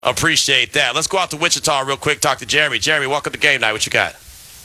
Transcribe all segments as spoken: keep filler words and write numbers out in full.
Appreciate that. Let's go out to Wichita real quick, talk to Jeremy. Jeremy, welcome to Game Night. What you got?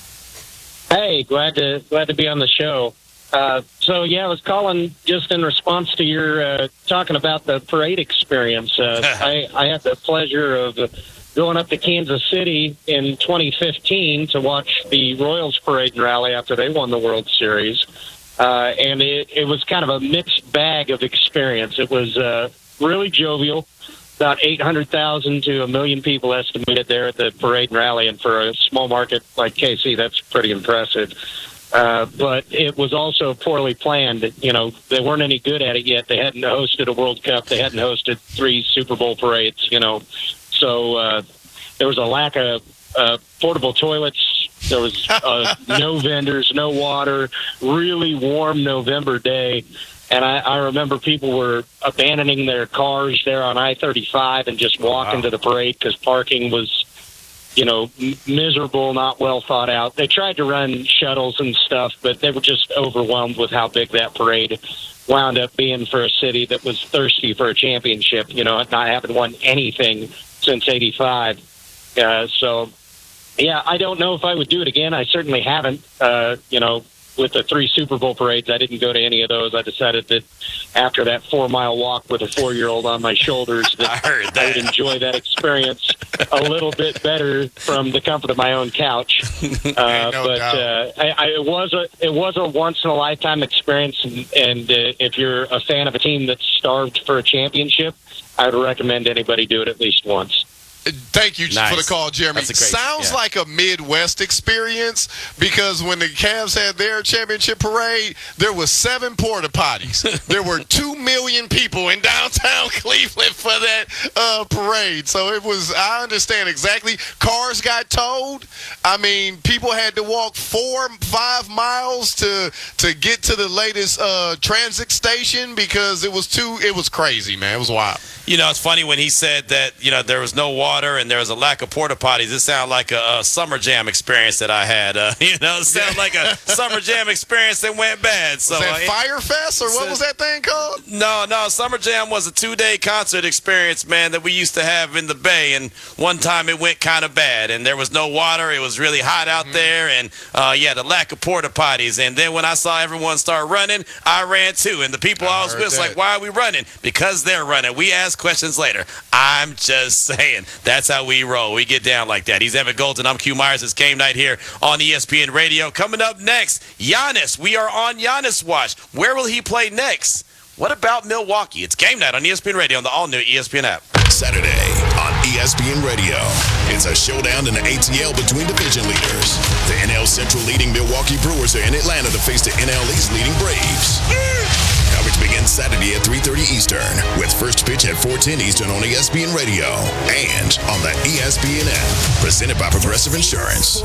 Hey, glad to glad to be on the show. Uh, so, yeah, I was calling just in response to your uh, talking about the parade experience. Uh, I, I had the pleasure of going up to Kansas City in twenty fifteen to watch the Royals parade and rally after they won the World Series. Uh, and it, it was kind of a mixed bag of experience. It was uh, really jovial. About eight hundred thousand to a million people estimated there at the parade and rally. And for a small market like K C, that's pretty impressive. Uh, but it was also poorly planned. You know, they weren't any good at it yet. They hadn't hosted a World Cup. They hadn't hosted three Super Bowl parades, you know. So uh, there was a lack of uh, portable toilets. There was uh, no vendors, no water, really warm November day. And I, I remember people were abandoning their cars there on I thirty-five and just walking wow. to the parade because parking was, you know, m- miserable, not well thought out. They tried to run shuttles and stuff, but they were just overwhelmed with how big that parade wound up being for a city that was thirsty for a championship, you know, not having won anything since eighty-five. Uh, so, yeah, I don't know if I would do it again. I certainly haven't, uh, you know, with the three Super Bowl parades. I didn't go to any of those. I decided that after that four-mile walk with a four-year-old on my shoulders that I, heard that. I would enjoy that experience a little bit better from the comfort of my own couch. Uh, no but uh, I, I, it was a it was a once-in-a-lifetime experience, and, and uh, if you're a fan of a team that's starved for a championship, I would recommend anybody do it at least once. Thank you nice. for the call, Jeremy. Great, Sounds yeah. like a Midwest experience because when the Cavs had their championship parade, there was seven porta potties. There were two million people in downtown Cleveland for that uh, parade. So it was, I understand exactly. Cars got towed. I mean, people had to walk four, five miles to to get to the latest uh, transit station because it was too, it was crazy, man. It was wild. You know, it's funny when he said that, you know, there was no water and there was a lack of porta potties. It sounded like a, a summer jam experience that I had. Uh, you know, it sounded like a summer jam experience that went bad. So was that uh, Fire Fest or what was that thing called? No, no, Summer Jam was a two-day concert experience, man, that we used to have in the Bay. And one time it went kind of bad and there was no water. It was really hot out mm-hmm. there. And, uh, yeah, the lack of porta potties. And then when I saw everyone start running, I ran too. And the people I, I was with was like, why are we running? Because they're running. We asked questions later. I'm just saying, that's how we roll. We get down like that. He's Evan Golden. I'm Q Myers. It's Game Night here on E S P N Radio. Coming up next, Giannis. We are on Giannis watch. Where will he play next? What about Milwaukee? It's Game Night on E S P N Radio on the all-new E S P N app. Saturday on E S P N Radio. It's a showdown in the A T L between division leaders. The N L Central leading Milwaukee Brewers are in Atlanta to face the N L East leading Braves. Coverage begins Saturday at three thirty Eastern with first pitch at four ten Eastern on E S P N Radio and on the E S P N app. Presented by Progressive Insurance.